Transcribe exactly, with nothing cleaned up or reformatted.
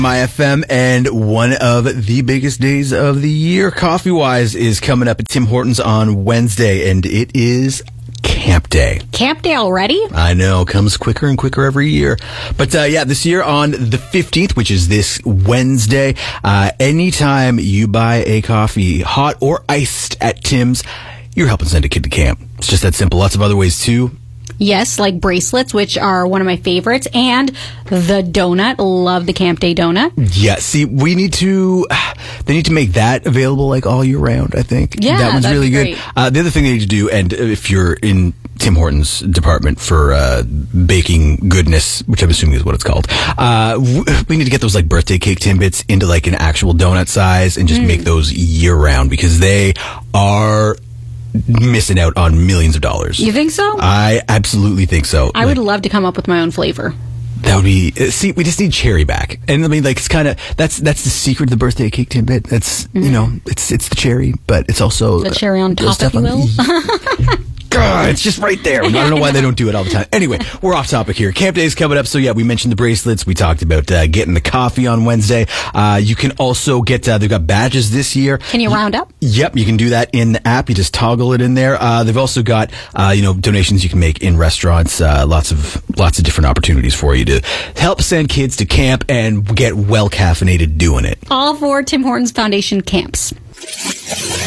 My F M, and one of the biggest days of the year, coffee-wise, is coming up at Tim Hortons on Wednesday, and it is Camp Day. Camp Day already? I know, comes quicker and quicker every year. But uh, yeah, this year on the fifteenth, which is this Wednesday, uh, anytime you buy a coffee, hot or iced at Tim's, you're helping send a kid to camp. It's just that simple. Lots of other ways too. Yes, like bracelets, which are one of my favorites, and the donut. Love the Camp Day donut. Yeah, see, we need to, they need to make that available like all year round, I think. Yeah, that one's that'd really be good. great. Uh, the other thing they need to do, and if you're in Tim Hortons department for uh, baking goodness, which I'm assuming is what it's called, uh, we need to get those like birthday cake Timbits into like an actual donut size and just mm. make those year round, because they are missing out on millions of dollars. You think so? I absolutely think so. I like, would love to come up with my own flavor. That would be, see, we just need cherry back. And I mean, like, it's kind of, that's that's the secret of the birthday cake Timbit. That's, mm-hmm. you know, it's it's the cherry, but it's also the cherry on top, if you will. God, it's just right there. I don't know why they don't do it all the time. Anyway, we're off topic here. Camp Day is coming up. So yeah, we mentioned the bracelets. We talked about uh, getting the coffee on Wednesday. Uh, you can also get, uh, they've got badges this year. Can you round up? Yep, you can do that in the app. You just toggle it in there. Uh, they've also got, uh, you know, donations you can make in restaurants. Uh, lots of, lots of different opportunities for you to help send kids to camp and get well caffeinated doing it. All for Tim Hortons Foundation camps.